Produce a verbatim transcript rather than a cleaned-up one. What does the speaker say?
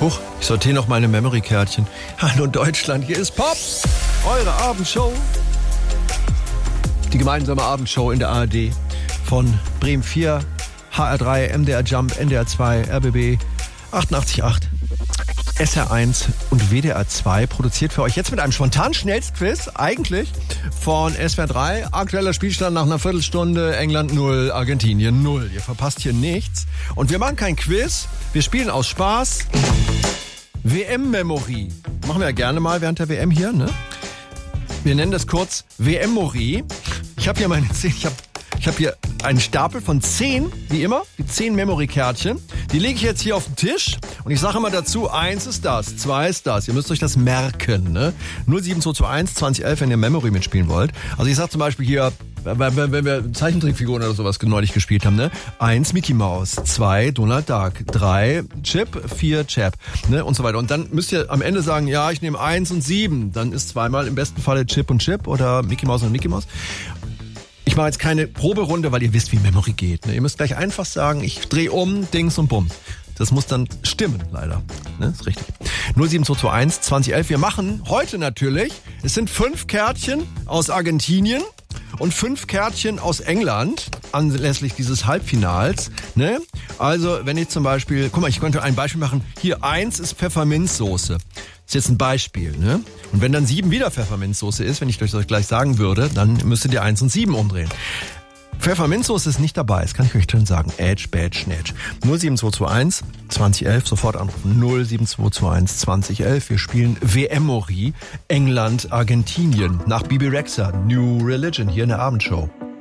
Huch, ich sortiere noch meine Memory-Kärtchen. Hallo Deutschland, hier ist Pop, eure Abendshow. Die gemeinsame Abendshow in der A R D von Bremen vier, H R drei, M D R Jump, N D R zwei, R B B achtundachtzig Komma acht, S R eins und W D R zwei, produziert für euch jetzt mit einem spontanen Schnellstquiz, eigentlich von S W R drei. Aktueller Spielstand nach einer Viertelstunde, England null, Argentinien null. Ihr verpasst hier nichts. Und wir machen kein Quiz, wir spielen aus Spaß W M-Memory. Machen wir ja gerne mal während der W M hier, ne? Wir nennen das kurz W M-Morie. Ich habe hier meine zehn, ich habe ich hab hier einen Stapel von zehn, wie immer, die zehn Memory-Kärtchen. Die lege ich jetzt hier auf den Tisch und ich sage immer dazu, eins ist das, zwei ist das. Ihr müsst euch das merken, ne? null sieben zwei zwei eins zwanzig elf, wenn ihr Memory mitspielen wollt. Also ich sage zum Beispiel hier, wenn wir Zeichentrickfiguren oder sowas neulich gespielt haben, ne? Eins Mickey Mouse, zwei Donald Duck, drei Chip, vier Chap, ne? Und so weiter. Und dann müsst ihr am Ende sagen, ja, ich nehme eins und sieben. Dann ist zweimal im besten Falle Chip und Chip oder Mickey Mouse und Mickey Mouse. Ich mache jetzt keine Proberunde, weil ihr wisst, wie Memory geht, ne? Ihr müsst gleich einfach sagen, ich drehe um, Dings und Bums. Das muss dann stimmen, leider. Ne, ist richtig. null sieben zwei zwei eins zwanzig elf. Wir machen heute natürlich, es sind fünf Kärtchen aus Argentinien und fünf Kärtchen aus England anlässlich dieses Halbfinals. Ne? Also, wenn ich zum Beispiel, guck mal, ich könnte ein Beispiel machen. Hier, eins ist Pfefferminzsoße. Das ist jetzt ein Beispiel. Ne? Und wenn dann sieben wieder Pfefferminzsoße ist, wenn ich euch das gleich sagen würde, dann müsstet ihr eins und sieben umdrehen. Pfefferminzsoße ist nicht dabei, das kann ich euch schon sagen. Edge, Badge, Schnetsch. null sieben zwei zwei eins zwanzig elf, sofort anrufen. null sieben zwei zwei eins zwanzig elf. Wir spielen W M-Morie, England, Argentinien. Nach Bibi Rexha, New Religion, hier in der Abendshow.